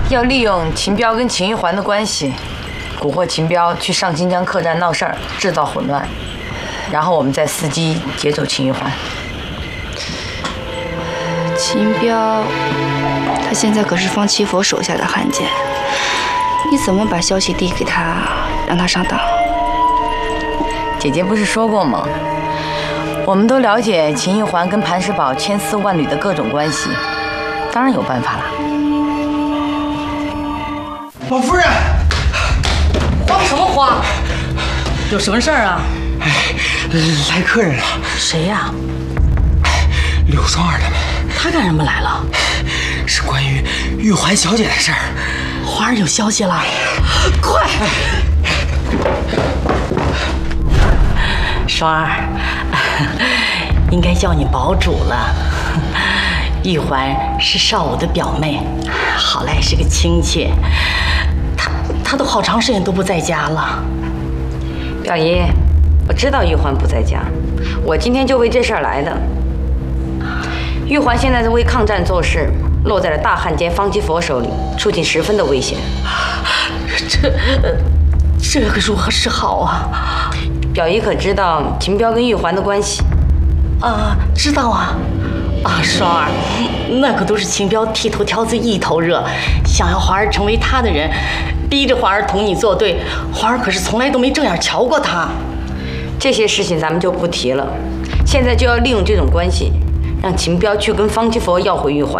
要利用秦彪跟秦玉环的关系，蛊惑秦彪去上清江客栈闹事儿，制造混乱，然后我们再伺机劫走秦玉环。 秦彪，他现在可是方七佛手下的汉奸，你怎么把消息递给他，让他上当？ 姐姐不是说过吗？我们都了解秦玉环跟磐石堡千丝万缕的各种关系，当然有办法了。 老夫人， 慌什么慌？有什么事儿啊？ 哎，来客人了。 谁呀？ 柳双儿他们。 他干什么来了？ 是关于玉环小姐的事儿。 花儿有消息了，快！双儿，应该叫你堡主了。玉环是少武的表妹，好赖是个亲戚。她都好长时间都不在家了。 表姨，我知道玉环不在家，我今天就为这事儿来的。玉环现在是为抗战做事，落在了大汉奸方七佛手里，处境十分的危险。 这个如何是好啊？ 表姨可知道秦彪跟玉环的关系？ 知道啊。双儿，那可都是秦彪剃头挑子一头热，想要华儿成为他的人，逼着华儿同你作对。华儿可是从来都没正眼瞧过他。 这些事情咱们就不提了，现在就要利用这种关系，让秦彪去跟方七佛要回玉环。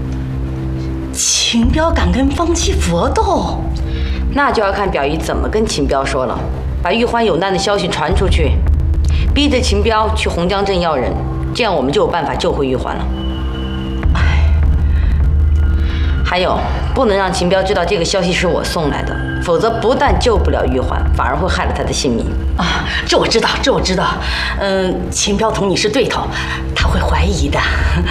秦彪敢跟方七佛斗？ 那就要看表姨怎么跟秦彪说了，把玉环有难的消息传出去，逼着秦彪去洪江镇要人，这样我们就有办法救回玉环了。还有，不能让秦彪知道这个消息是我送来的，否则不但救不了玉环，反而会害了他的性命。 这我知道，这我知道。秦彪同你是对头，他会怀疑的。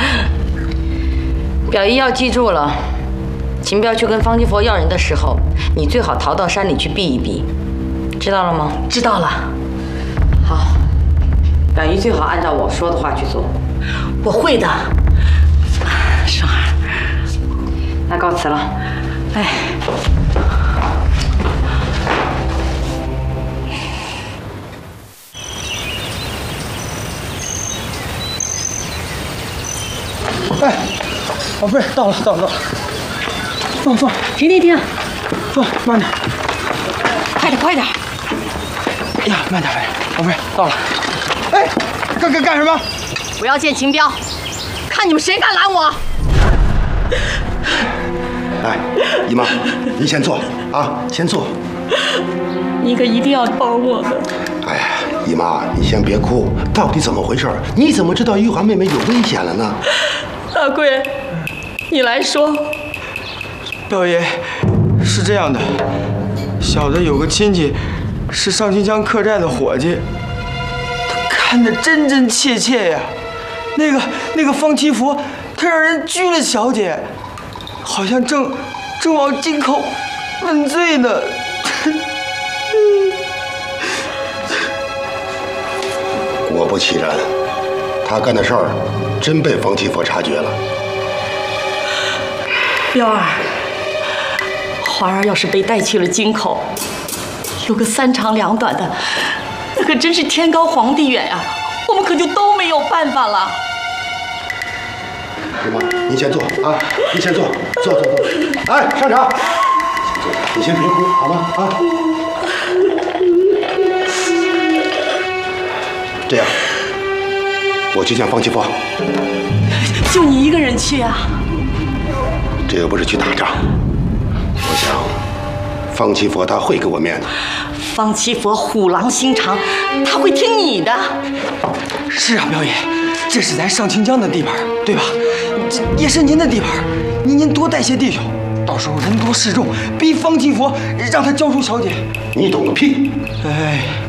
表姨要记住了，秦彪去跟方七佛要人的时候，你最好逃到山里去避一避，知道了吗？ 知道了。 好，表姨最好按照我说的话去做。 我会的，双儿。 那告辞了。 哎。 哎，宝贝，到了。放， 停， 放，慢点， 快点！ 哎呀，慢点，宝贝，到了。哎，干什么？ 我要见秦彪，看你们谁敢拦我！ 来，姨妈，您先坐啊，先坐。 你可一定要帮我的。 哎呀，姨妈，你先别哭，到底怎么回事？你怎么知道玉环妹妹有危险了呢？ 大贵，你来说。 表爷，是这样的，小的有个亲戚，是上清江客栈的伙计，他看得真切呀。那个方七佛，他让人拘了小姐，好像正往京口问罪呢。 果不其然，他干的事儿真被方七佛察觉了。 彪儿，华儿要是被带去了京口，有个3长2短的，那可真是天高皇帝远呀，我们可就都没有办法了。 姨妈，您先坐啊，您先坐。哎，上场。你先别哭好吗？啊。这样，我去见方七佛。 就你一个人去啊？ 这又不是去打仗，我想方七佛他会给我面子。 方七佛虎狼心肠，他会听你的。 是啊，表爷，这是咱上清江的地盘，对吧？这也是您的地盘，您多带些弟兄，到时候人多势众，逼方七佛让他交出小姐。 你懂个屁！ 哎。